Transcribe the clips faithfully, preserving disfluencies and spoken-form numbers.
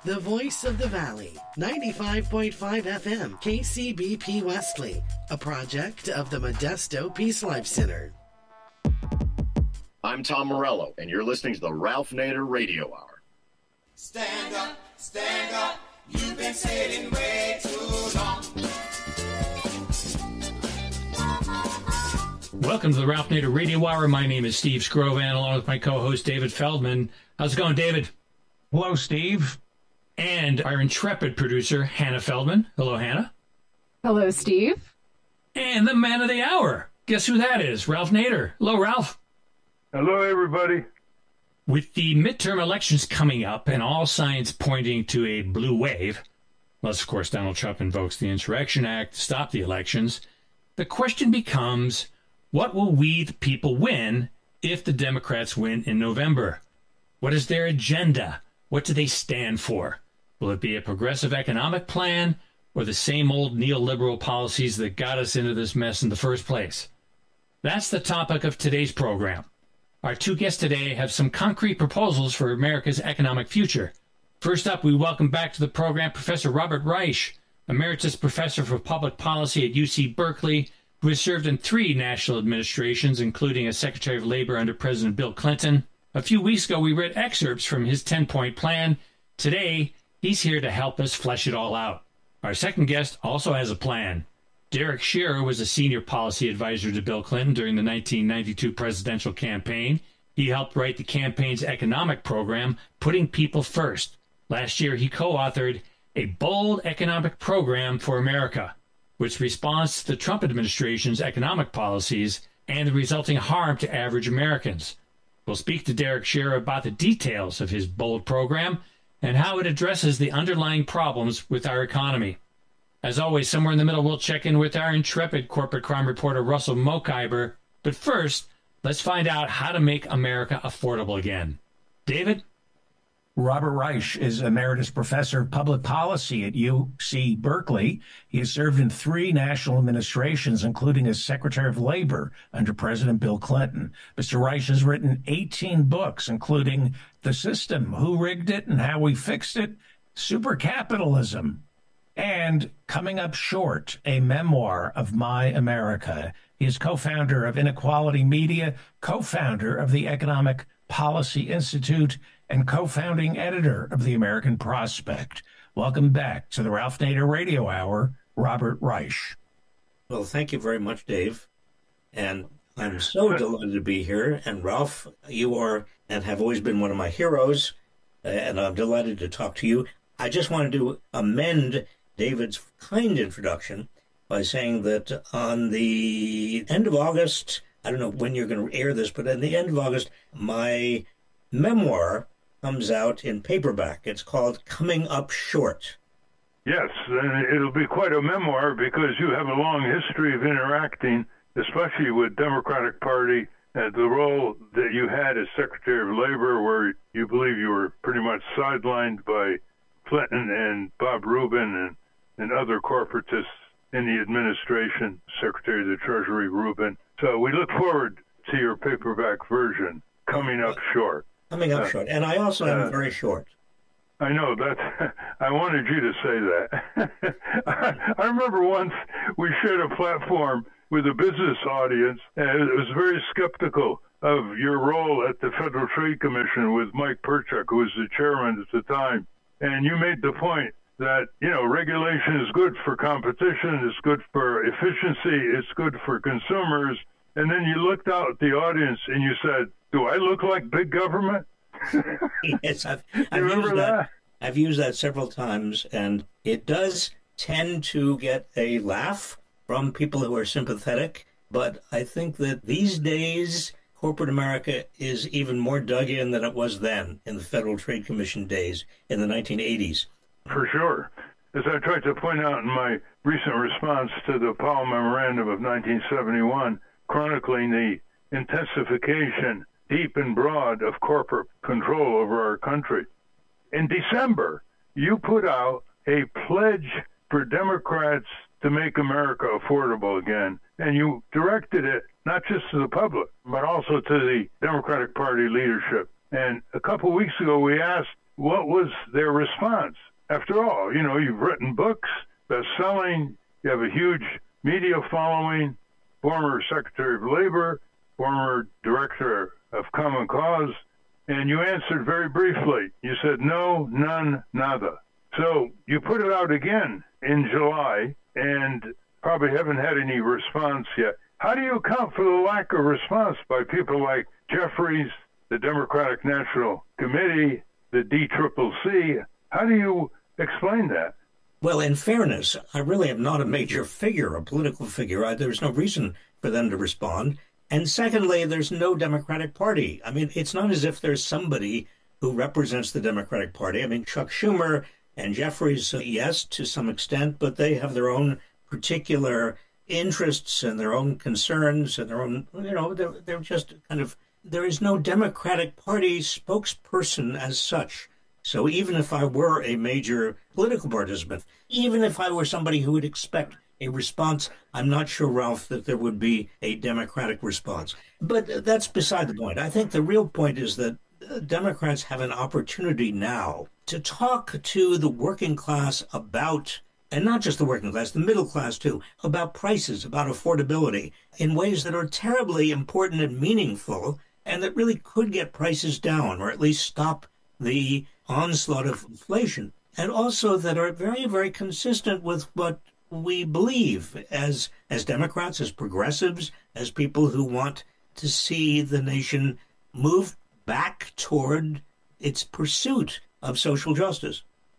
The voice of the Valley, ninety-five point five F M, K C B P Wesley, a project of the Modesto Peace Life Center. I'm Tom Morello, and you're listening to the Ralph Nader Radio Hour. Stand up, stand up, you've been sitting way too long. Welcome to the Ralph Nader Radio Hour. My name is Steve Scrovan, along with my co-host David Feldman. How's it going, David? Hello, Steve. And our intrepid producer, Hannah Feldman. Hello, Hannah. Hello, Steve. And the man of the hour. Guess who that is? Ralph Nader. Hello, Ralph. Hello, everybody. With the midterm elections coming up and all signs pointing to a blue wave, unless, of course, Donald Trump invokes the Insurrection Act to stop the elections, the question becomes, what will we, the people, win if the Democrats win in November? What is their agenda? What do they stand for? Will it be a progressive economic plan or the same old neoliberal policies that got us into this mess in the first place? That's the topic of today's program. Our two guests today have some concrete proposals for America's economic future. First up, we welcome back to the program Professor Robert Reich, Emeritus Professor for Public Policy at U C Berkeley, who has served in three national administrations, including as Secretary of Labor under President Bill Clinton. A few weeks ago, we read excerpts from his ten-point plan. Today, he's here to help us flesh it all out. Our second guest also has a plan. Derek Shearer was a senior policy advisor to Bill Clinton during the nineteen ninety-two presidential campaign. He helped write the campaign's economic program, Putting People First. Last year, he co-authored A Bold Economic Program for America, which responds to the Trump administration's economic policies and the resulting harm to average Americans. We'll speak to Derek Shearer about the details of his bold program and how it addresses the underlying problems with our economy. As always, somewhere in the middle, we'll check in with our intrepid corporate crime reporter, Russell Mokhiber. But first, let's find out how to make America affordable again. David? Robert Reich is Emeritus Professor of Public Policy at U C Berkeley. He has served in three national administrations, including as Secretary of Labor under President Bill Clinton. Mister Reich has written eighteen books, including The System, Who Rigged It and How We Fixed It, Supercapitalism, and Coming Up Short, a memoir of My America. He is co-founder of Inequality Media, co-founder of the Economic Policy Institute, and co-founding editor of the American Prospect. Welcome back to the Ralph Nader Radio Hour, Robert Reich. Well, thank you very much, Dave. And I'm so delighted to be here. And Ralph, you are and have always been one of my heroes, and I'm delighted to talk to you. I just wanted to amend David's kind introduction by saying that on the end of August, I don't know when you're going to air this, but at the end of August, my memoir comes out in paperback. It's called Coming Up Short. Yes, and it'll be quite a memoir because you have a long history of interacting, especially with Democratic Party, and the role that you had as Secretary of Labor, where you believe you were pretty much sidelined by Clinton and Bob Rubin and, and other corporatists in the administration, Secretary of the Treasury Rubin. So we look forward to your paperback version, Coming Up Short. Coming up uh, short. And I also am uh, very short. I know that. I wanted you to say that. I, I remember once we shared a platform with a business audience, and it was very skeptical of your role at the Federal Trade Commission with Mike Perchuk, who was the chairman at the time. And you made the point that, you know, regulation is good for competition, it's good for efficiency, it's good for consumers. And then you looked out at the audience and you said, do I look like big government? Yes, I've, I've used that? that. I've used that several times, and it does tend to get a laugh from people who are sympathetic. But I think that these days, corporate America is even more dug in than it was then in the Federal Trade Commission days in the nineteen eighties. For sure. As I tried to point out in my recent response to the Powell Memorandum of nineteen seventy-one, chronicling the intensification, deep and broad, of corporate control over our country. In December, you put out a pledge for Democrats to make America affordable again, and you directed it not just to the public, but also to the Democratic Party leadership. And a couple weeks ago, we asked what was their response? After all, you know, you've written books, best-selling, you have a huge media following, former Secretary of Labor, former Director of Common Cause, and you answered very briefly. You said no, none, nada. So you put it out again in July and probably haven't had any response yet. How do you account for the lack of response by people like Jeffries, the Democratic National Committee, the D C C C? How do you explain that? Well, in fairness, I really am not a major figure, a political figure. I, there's no reason for them to respond. And secondly, there's no Democratic Party. I mean, it's not as if there's somebody who represents the Democratic Party. I mean, Chuck Schumer and Jeffries, uh, yes, to some extent, but they have their own particular interests and their own concerns and their own, you know, they're, they're just kind of, there is no Democratic Party spokesperson as such. So even if I were a major political participant, even if I were somebody who would expect a response, I'm not sure, Ralph, that there would be a Democratic response. But that's beside the point. I think the real point is that Democrats have an opportunity now to talk to the working class about, and not just the working class, the middle class too, about prices, about affordability, in ways that are terribly important and meaningful, and that really could get prices down, or at least stop the onslaught of inflation, and also that are very, very consistent with what we believe as as Democrats, as progressives, as people who want to see the nation move back toward its pursuit of social justice.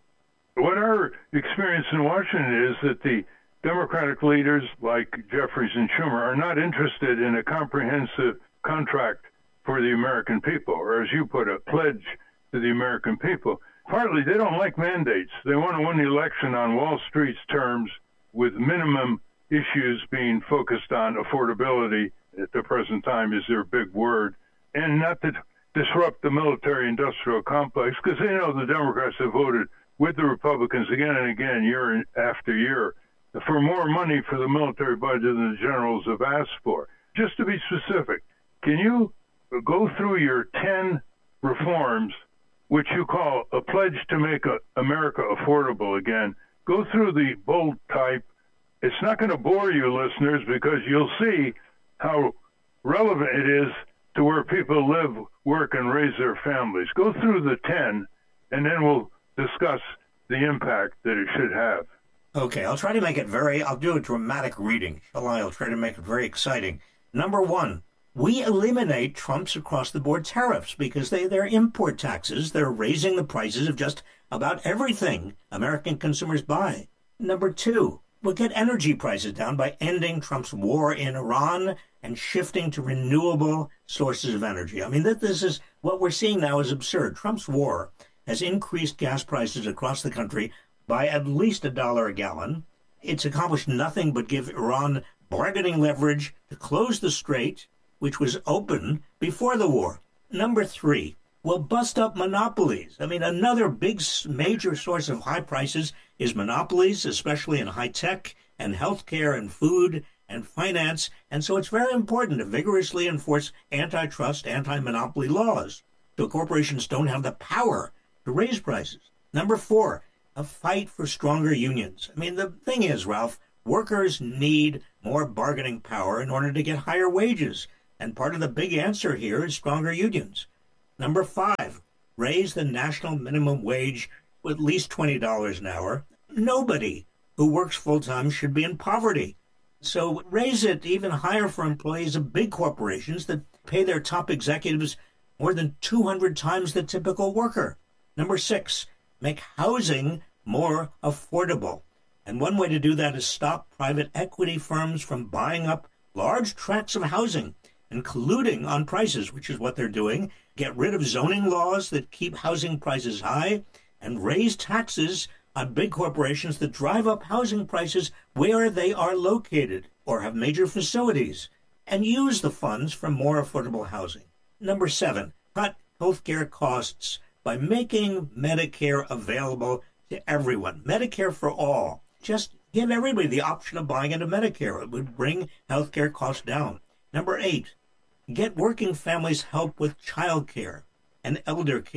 What our experience in Washington is that the Democratic leaders like Jeffries and Schumer are not interested in a comprehensive contract for the American people, or as you put it, pledge to the American people. Partly, they don't like mandates. They want to win the election on Wall Street's terms, with minimum issues being focused on affordability at the present time is their big word, and not to disrupt the military-industrial complex, because they know the Democrats have voted with the Republicans again and again, year after year, for more money for the military budget than the generals have asked for. Just to be specific, can you go through your ten reforms, which you call a pledge to make a, America affordable again? Go through the bold type. It's not going to bore you, listeners, because you'll see how relevant it is to where people live, work, and raise their families. Go through the ten, and then we'll discuss the impact that it should have. Okay, I'll try to make it very, I'll do a dramatic reading, shall I? I'll try to make it very exciting. Number one, we eliminate Trump's across-the-board tariffs because they, they're import taxes. They're raising the prices of just about everything American consumers buy. Number two, we'll get energy prices down by ending Trump's war in Iran and shifting to renewable sources of energy. I mean, this is what we're seeing now is absurd. Trump's war has increased gas prices across the country by at least a dollar a gallon. It's accomplished nothing but give Iran bargaining leverage to close the strait, which was open before the war. Number three, we'll bust up monopolies. I mean, another big major source of high prices is monopolies, especially in high tech and healthcare and food and finance. And so it's very important to vigorously enforce antitrust, anti-monopoly laws so corporations don't have the power to raise prices. Number four, a fight for stronger unions. I mean, the thing is, Ralph, workers need more bargaining power in order to get higher wages. And part of the big answer here is stronger unions. Number five, raise the national minimum wage to at least twenty dollars an hour. Nobody who works full-time should be in poverty. So raise it even higher for employees of big corporations that pay their top executives more than two hundred times the typical worker. Number six, make housing more affordable. And one way to do that is stop private equity firms from buying up large tracts of housing and colluding on prices, which is what they're doing. Get rid of zoning laws that keep housing prices high and raise taxes on big corporations that drive up housing prices where they are located or have major facilities, and use the funds for more affordable housing. Number seven, cut healthcare costs by making Medicare available to everyone. Medicare for all. Just give everybody the option of buying into Medicare. It would bring healthcare costs down. Number eight, get working families help with child care and elder care.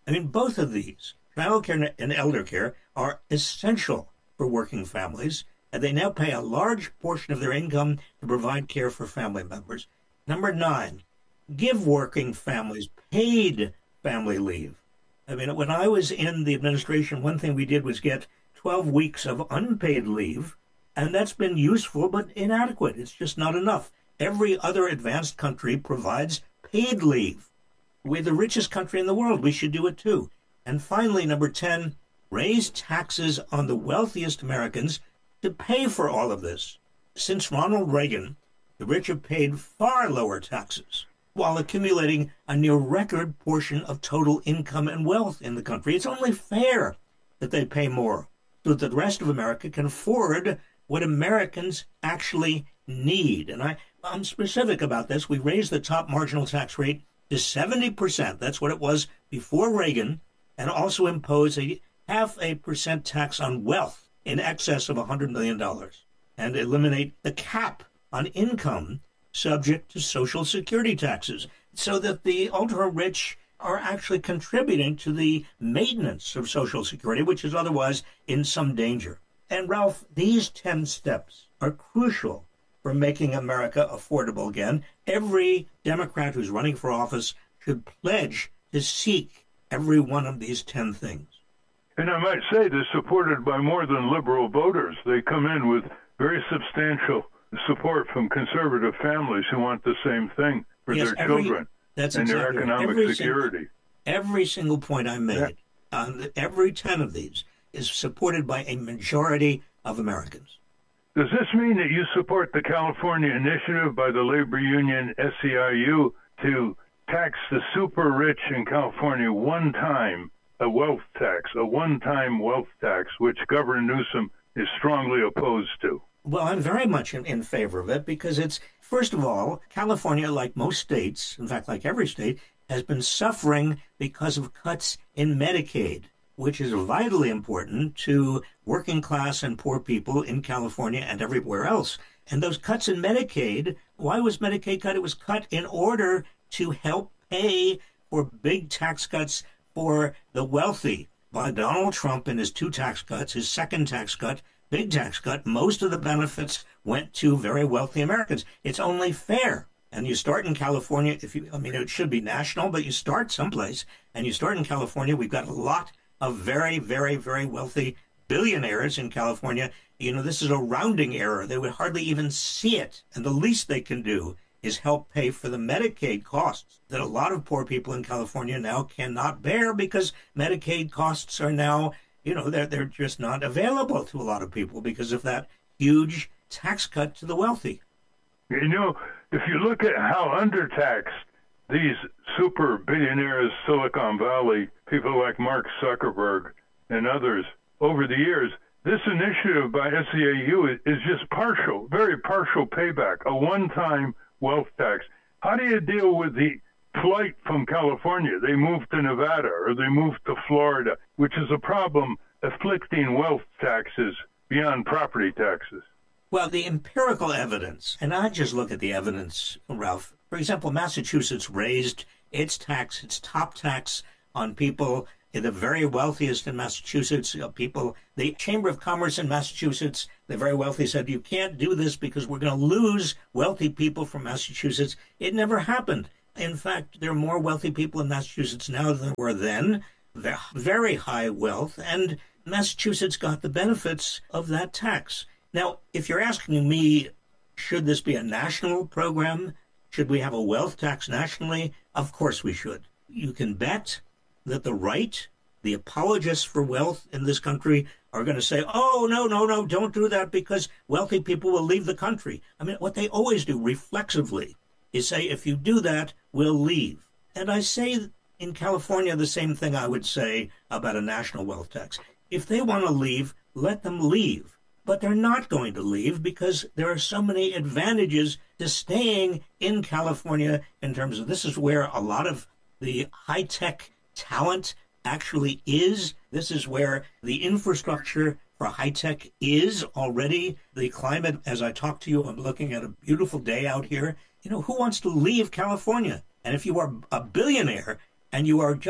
I mean, both of these, childcare and elder care, are essential for working families, and they now pay a large portion of their income to provide care for family members. Number nine, give working families paid family leave. I mean, when I was in the administration, one thing we did was get twelve weeks of unpaid leave, and that's been useful but inadequate. It's just not enough. Every other advanced country provides paid leave. We're the richest country in the world. We should do it too. And finally, number ten, raise taxes on the wealthiest Americans to pay for all of this. Since Ronald Reagan, the rich have paid far lower taxes while accumulating a near record portion of total income and wealth in the country. It's only fair that they pay more so that the rest of America can afford what Americans actually need. And I, I'm specific about this. We raised the top marginal tax rate to seventy percent. That's what it was before Reagan, and also impose a half a percent tax on wealth in excess of one hundred million dollars and eliminate the cap on income subject to Social Security taxes so that the ultra-rich are actually contributing to the maintenance of Social Security, which is otherwise in some danger. And Ralph, these ten steps are crucial for making America affordable again. Every Democrat who's running for office should pledge to seek every one of these ten things. And I might say they're supported by more than liberal voters. They come in with very substantial support from conservative families who want the same thing for yes, their every, children that's and exactly their economic every security. Single, every single point I made, yeah. on the, every ten of these, is supported by a majority of Americans. Does this mean that you support the California initiative by the labor union S E I U to tax the super rich in California one time, a wealth tax, a one-time wealth tax, which Governor Newsom is strongly opposed to? Well, I'm very much in, in favor of it because it's, first of all, California, like most states, in fact, like every state, has been suffering because of cuts in Medicaid, which is vitally important to working class and poor people in California and everywhere else. And those cuts in Medicaid, why was Medicaid cut? It was cut in order to help pay for big tax cuts for the wealthy. By Donald Trump and his two tax cuts, his second tax cut, big tax cut, most of the benefits went to very wealthy Americans. It's only fair. And you start in California, if you, I mean, it should be national, but you start someplace, and you start in California. We've got a lot of very, very, very wealthy billionaires in California. You know, this is a rounding error. They would hardly even see it. And the least they can do is help pay for the Medicaid costs that a lot of poor people in California now cannot bear because Medicaid costs are now, you know, they're, they're just not available to a lot of people because of that huge tax cut to the wealthy. You know, if you look at how undertaxed these super billionaires, Silicon Valley, people like Mark Zuckerberg and others, over the years, this initiative by S E I U is just partial, very partial payback, a one-time wealth tax. How do you deal with the flight from California? They move to Nevada or they move to Florida, which is a problem afflicting wealth taxes beyond property taxes. Well, the empirical evidence, and I just look at the evidence, Ralph. For example, Massachusetts raised its tax, its top tax on people, the very wealthiest in Massachusetts, you know, people, the Chamber of Commerce in Massachusetts, the very wealthy said, you can't do this because we're going to lose wealthy people from Massachusetts. It never happened. In fact, there are more wealthy people in Massachusetts now than there were then, very high wealth, and Massachusetts got the benefits of that tax. Now, if you're asking me, should this be a national program? Should we have a wealth tax nationally? Of course we should. You can bet that the right, the apologists for wealth in this country, are going to say, oh, no, no, no, don't do that because wealthy people will leave the country. I mean, what they always do reflexively is say, if you do that, we'll leave. And I say in California the same thing I would say about a national wealth tax. If they want to leave, let them leave. But they're not going to leave because there are so many advantages to staying in California in terms of this is where a lot of the high-tech talent actually is. This is where the infrastructure for high-tech is already. The climate, as I talk to you, I'm looking at a beautiful day out here. You know, who wants to leave California? And if you are a billionaire and you are just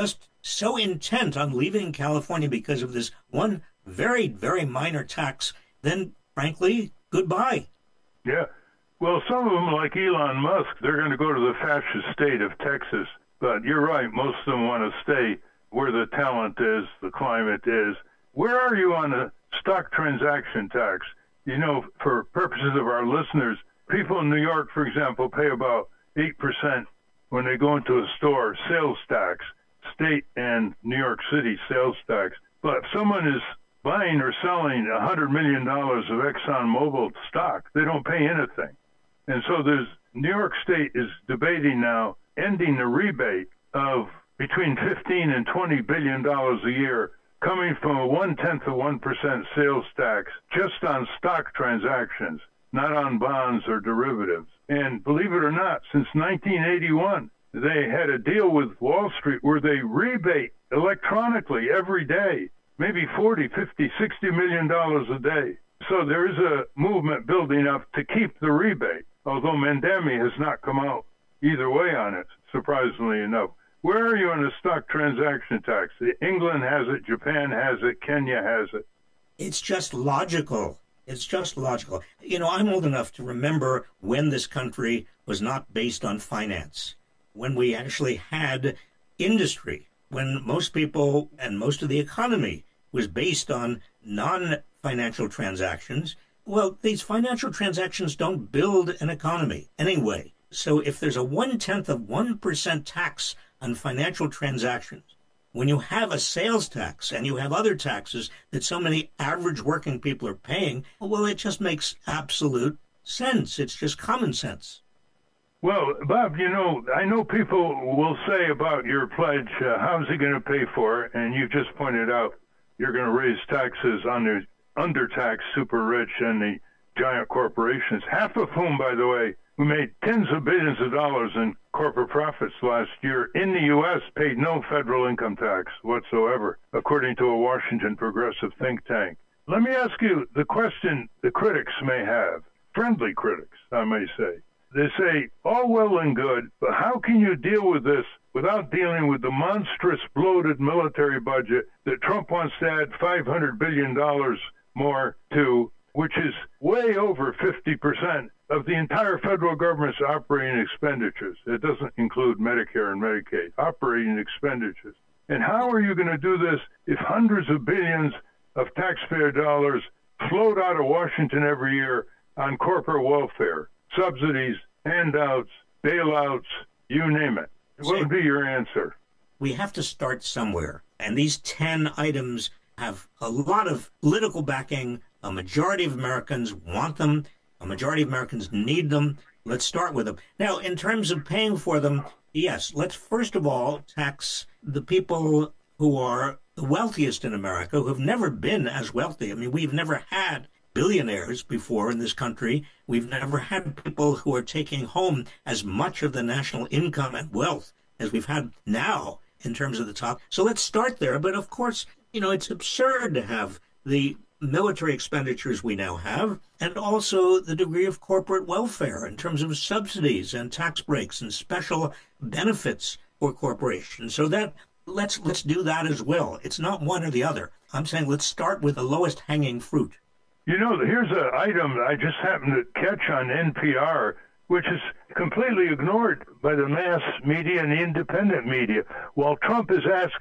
so intent on leaving California because of this one very, very minor tax, then, frankly, goodbye. Yeah. Well, some of them, like Elon Musk, they're going to go to the fascist state of Texas. But you're right, most of them want to stay where the talent is, the climate is. Where are you on the stock transaction tax? You know, for purposes of our listeners, people in New York, for example, pay about eight percent when they go into a store, sales tax, state and New York City sales tax. But if someone is buying or selling one hundred million dollars of ExxonMobil stock, they don't pay anything. And so there's New York State is debating now ending the rebate of between fifteen and twenty billion dollars a year coming from a one-tenth of one percent sales tax just on stock transactions, not on bonds or derivatives. And believe it or not, since nineteen eighty-one, they had a deal with Wall Street where they rebate electronically every day, maybe forty, fifty, sixty million dollars a day. So there is a movement building up to keep the rebate, although Mandami has not come out either way on it, surprisingly enough. Where are you on the stock transaction tax? England has it, Japan has it, Kenya has it. It's just logical. It's just logical. You know, I'm old enough to remember when this country was not based on finance, when we actually had industry, when most people and most of the economy was based on non-financial transactions. Well, these financial transactions don't build an economy anyway. So if there's a one-tenth of one percent tax on financial transactions, when you have a sales tax and you have other taxes that so many average working people are paying, well, it just makes absolute sense. It's just common sense. Well, Bob, you know, I know people will say about your pledge, uh, how's he going to pay for it? And you just pointed out you're going to raise taxes on the undertaxed super rich and the giant corporations, half of whom, by the way, who made tens of billions of dollars in corporate profits last year in the U S paid no federal income tax whatsoever, according to a Washington progressive think tank. Let me ask you the question the critics may have, friendly critics, I may say. They say, all well and good, but how can you deal with this without dealing with the monstrous bloated military budget that Trump wants to add five hundred billion dollars more to, which is way over fifty percent of the entire federal government's operating expenditures? It doesn't include Medicare and Medicaid, operating expenditures. And how are you going to do this if hundreds of billions of taxpayer dollars float out of Washington every year on corporate welfare, subsidies, handouts, bailouts, you name it? What would be your answer? We have to start somewhere. And these ten items have a lot of political backing. A majority of Americans want them. A majority of Americans need them. Let's start with them. Now, in terms of paying for them, yes, let's first of all tax the people who are the wealthiest in America, who have never been as wealthy. I mean, we've never had billionaires before in this country. We've never had people who are taking home as much of the national income and wealth as we've had now in terms of the top. So let's start there. But of course, you know, it's absurd to have the military expenditures we now have, and also the degree of corporate welfare in terms of subsidies and tax breaks and special benefits for corporations. So that let's let's do that as well. It's not one or the other. I'm saying let's start with the lowest hanging fruit. You know, here's an item I just happened to catch on N P R, which is completely ignored by the mass media and the independent media. While Trump is asking